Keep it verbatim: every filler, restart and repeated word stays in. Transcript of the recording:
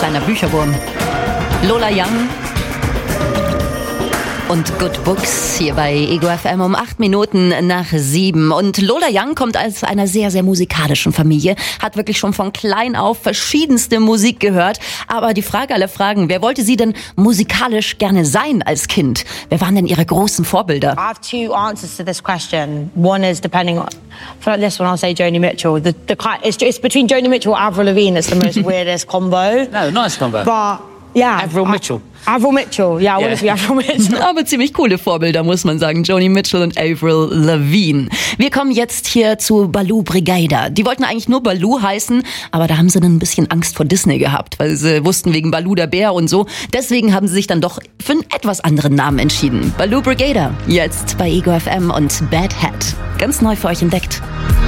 kleiner Bücherwurm. Lola Young und Good Books hier bei Ego F M um acht Minuten nach sieben. Und Lola Young kommt aus einer sehr, sehr musikalischen Familie, hat wirklich schon von klein auf verschiedenste Musik gehört. Aber die Frage aller Fragen, wer wollte sie denn musikalisch gerne sein als Kind? Wer waren denn ihre großen Vorbilder? I have two answers to this question. One is depending on, for this one I'll say Joni Mitchell. The, the, it's, it's between Joni Mitchell and Avril Lavigne. It's the most weirdest combo. No, nice combo. But yeah, Avril Mitchell. Avril Mitchell, ja, yeah, I want to be Avril Mitchell. Aber ziemlich coole Vorbilder, muss man sagen. Joni Mitchell und Avril Lavigne. Wir kommen jetzt hier zu Baloo Brigada. Die wollten eigentlich nur Baloo heißen, aber da haben sie dann ein bisschen Angst vor Disney gehabt, weil sie wussten wegen Baloo der Bär und so. Deswegen haben sie sich dann doch für einen etwas anderen Namen entschieden. Baloo Brigada, jetzt bei Ego F M und Bad Hat. Ganz neu für euch entdeckt.